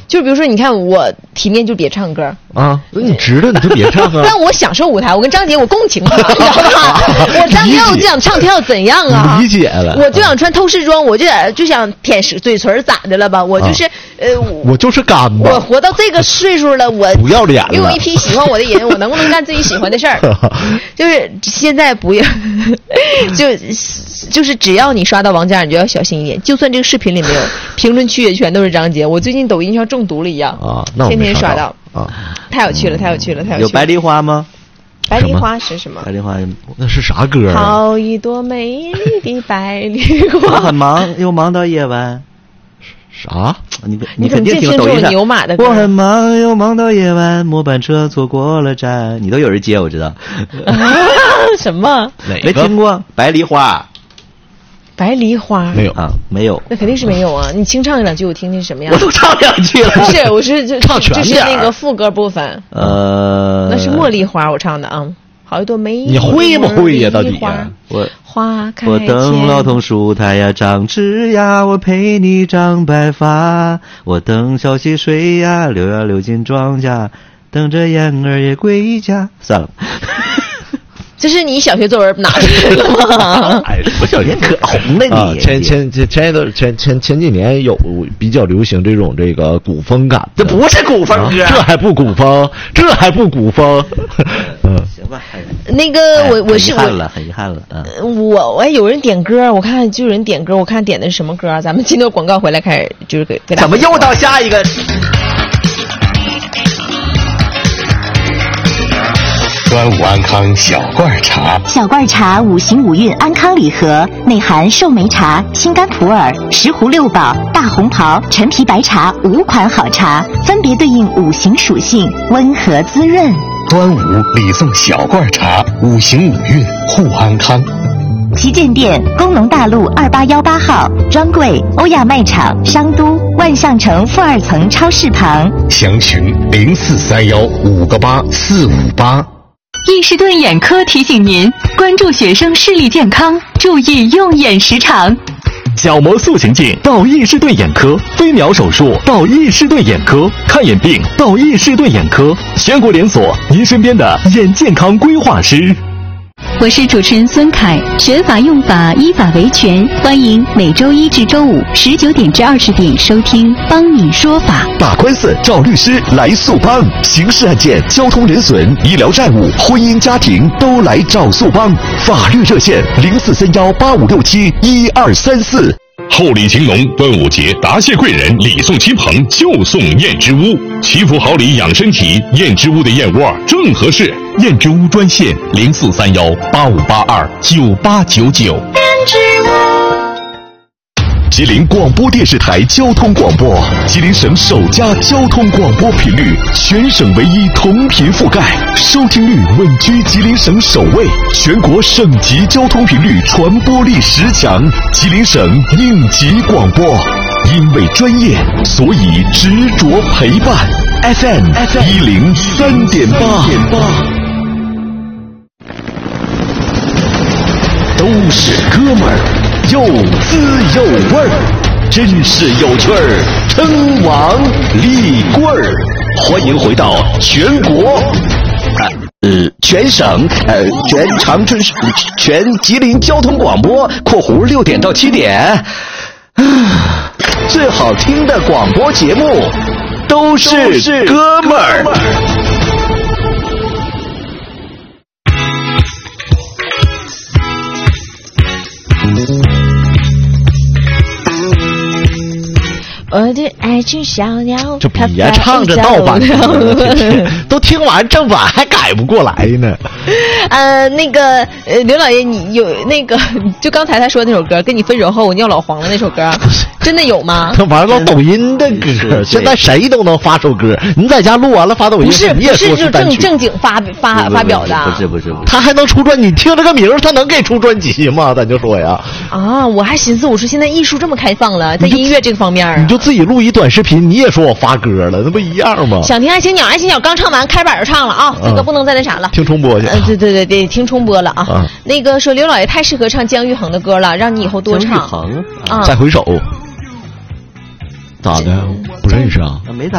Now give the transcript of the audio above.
就比如说，你看我体面就别唱歌啊，你知道你就别唱啊。 但我享受舞台，我跟张杰我共情啊，你知道吗？我张杰我就想唱跳怎样啊？ 理解了。 我就想穿透视装，我就想舔嘴唇咋的了吧？我就是我就是干巴。 我活到这个岁数了，我不要脸了。 有一批喜欢我的人，我能不能干自己喜欢的事儿？就是现在不要，就是只要你刷到王嘉尔，你就要小心一点。就算这个视频里没有评论区也全都是张杰，我最近抖音像中毒了一样啊，那天天刷到啊，太有趣了，太有趣了，太有趣了。 有白梨花吗？ 白梨花是什么？ 白梨花那是啥歌啊？ 好一朵美丽的白梨花。 我很忙，又忙到夜晚。 啥？ 你肯定听抖音上牛马的歌。 我很忙，又忙到夜晚，末班车错过了站。你都有人接，我知道。 什么？ 没听过白梨花。 白梨花没有啊，没有， 那肯定是没有啊！你清唱两句，我听听什么样。 我都唱两句了。 不是，我是唱全就是那个副歌部分。那是茉莉花，我唱的啊。好一朵美丽。 你会不会呀？到底我花开前。 我等老桐树它呀长枝呀，我陪你长白发。我等小溪水呀流呀流进庄稼，等着燕儿也归家。算了。 这是你小学作文拿出来的吗？ 哎，我小学可红了你。 前几年有比较流行这个古风感， 这不是古风歌， 这还不古风，这还不古风。 行吧。 那个我是很遗憾了。 我有人点歌，我看就有人点歌，我看点的是什么歌？咱们进段广告回来开始就是给大家。 怎么又到下一个？ 端午安康小罐茶， 小罐茶5行5运安康礼盒，内含寿眉茶、青柑普洱、石斛六宝、大红袍、陈皮白茶5款好茶，分别对应5行属性，温和滋润。 端午礼送小罐茶，5行5运护安康。 旗舰店：工农大路2818号，专柜：欧亚卖场、商都、万象城负2层超市旁。 详询0431588458。 易士顿眼科提醒您关注学生视力健康，注意用眼时长。 角膜塑形镜到易士顿眼科，飞秒手术到易士顿眼科，看眼病到易士顿眼科，全国连锁，您身边的眼健康规划师。 我是主持人孙凯，学法用法，依法维权，欢迎每周1至周519点至20点收听帮你说法。 打官司找律师来速帮，刑事案件、交通人损、医疗债务、婚姻家庭都来找速帮。法律热线043185671234。 厚礼情浓，端午节答谢贵人，礼送亲朋就送燕之屋，祈福好礼养身体，燕之屋的燕窝正合适。燕之屋专线043185829899。燕之屋。吉林广播电视台交通广播，吉林省首家交通广播频率，全省唯一同频覆盖，收听率稳居吉林省首位，全国省级交通频率传播力10强，吉林省应急广播。因为专业，所以执着陪伴。FM 103.8，都是哥们儿，有滋有味儿，真是有趣儿，称王立棍儿。欢迎回到全国，全省，全长春市，全吉林交通广播（括弧6点到7点）。最好听的广播节目都是哥们儿。 我的爱情小鸟， 这别唱这盗版歌，都听完正版还改不过来呢。 那个刘老爷，你有那个就刚才他说那首歌，跟你分手后我尿老黄的那首歌，真的有吗？ 他玩到抖音的歌，现在谁都能发首歌。你在家录完了发抖音， 不是你也说是正经发表的， 不是， 他还能出专辑？你听这个名，他能给出专辑吗？咱就说呀。 啊，我还寻思，我说现在艺术这么开放了，在音乐这个方面啊， 你就自己录一短视频，你也说我发歌了，那不一样吗？ 想听爱情鸟，爱情鸟刚唱完，开板就唱了啊，这个不能再那啥了， 听重播去。 对，听重播了啊。那个说刘老爷太适合唱姜育恒的歌了，让你以后多唱。 姜育恒再回首，咋的？不认识啊？ 没咋。